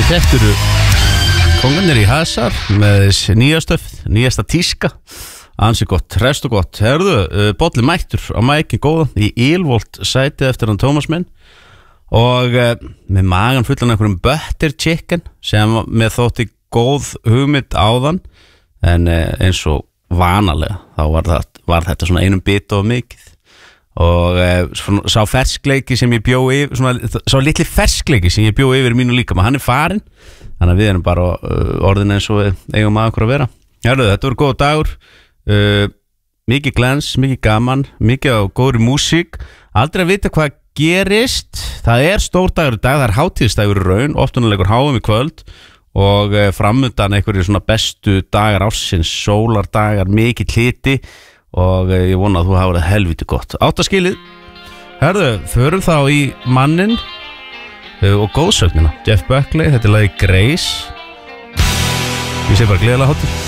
Þetta eru kongarnir í Hasar með nýjasta tíska. Ansi gott, restu gott. Herðu, Bolli mættur á mækin góða í Ylvolt sæti eftir hann Tómas minn og með magan fullan einhverjum butter chicken sem með þótti góð hugmynd áðan en eins og vanalega þá var þetta svona einum bit of mikið og sá ferskleiki sem ég bjó yfir sá litli ferskleiki sem ég bjó yfir mínu líka, maður hann farinn þannig að við erum bara orðin eins og við eigum að okkur að vera. Herðu, þetta voru góð dagur, mikið glens, mikið gaman, mikið á góðri músík, aldrei að vita hvað gerist. Það er stór dagur í dag, það er hátíðisdagur í raun, oftunulegur HM í kvöld og framundan einhverjir svona bestu dagar ársins, sólardagar, mikið hiti og ég vona að þú hafa það helviti gott. Áttaskilið. Herðu, förum þá í mannin og góðsögnina. Jeff Buckley, þetta er lagið Grace. Ég sé bara gleðilega hátíð.